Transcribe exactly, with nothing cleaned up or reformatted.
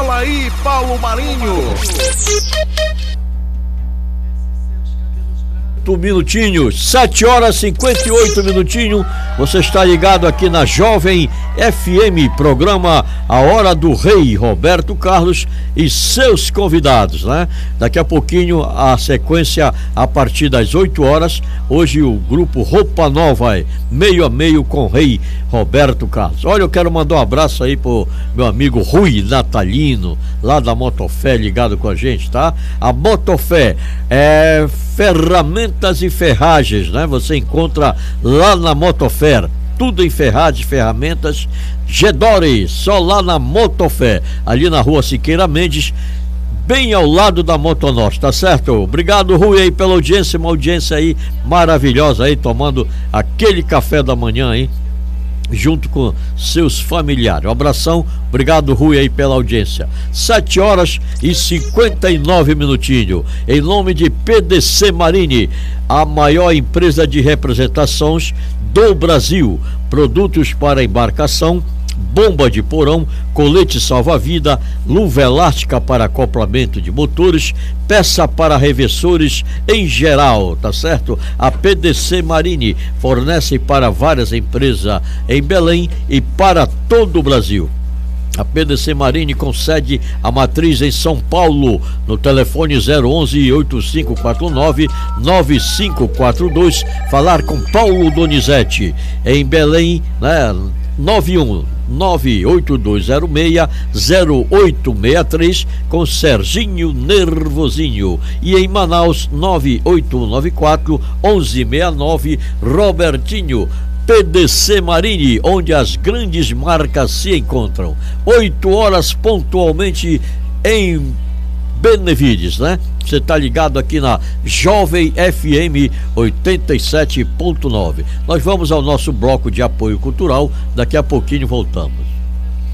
Fala aí, Paulo Marinho. Minutinhos, sete horas e cinquenta e oito minutinhos. Você está ligado aqui na Jovem F M, programa A Hora do Rei, Roberto Carlos e seus convidados, né? Daqui a pouquinho a sequência a partir das oito horas. Hoje o grupo Roupa Nova, meio a meio com o Rei Roberto Carlos. Olha, eu quero mandar um abraço aí pro meu amigo Rui Natalino, lá da Motofé, ligado com a gente, tá? A Motofé é ferramentas e ferragens, né? Você encontra lá na Motofé, tudo em ferragens, ferramentas, Gedore, só lá na Motofé, ali na rua Siqueira Mendes, bem ao lado da Motonorte, tá certo? Obrigado, Rui, aí pela audiência, uma audiência aí maravilhosa aí, tomando aquele café da manhã aí, junto com seus familiares. Um abração, obrigado, Rui, aí pela audiência. Sete horas e cinquenta e nove minutinhos. Em nome de P D C Marine, a maior empresa de representações do Brasil, produtos para embarcação, bomba de porão, colete salva-vida, luva elástica para acoplamento de motores, peça para reversores em geral, tá certo? A P D C Marine fornece para várias empresas em Belém e para todo o Brasil. A P D C Marine concede a matriz em São Paulo, no telefone zero onze, oito cinco quatro nove, nove cinco quatro dois, falar com Paulo Donizete. Em Belém, né, nove um nove oito dois zero seis zero oito seis três com Serginho Nervosinho, e em Manaus nove oito nove quatro um um seis nove Robertinho. P D C Marine, onde as grandes marcas se encontram. Oito horas pontualmente em Benevides, né? Você tá ligado aqui na Jovem F M oitenta e sete ponto nove. Nós vamos ao nosso bloco de apoio cultural, daqui a pouquinho voltamos.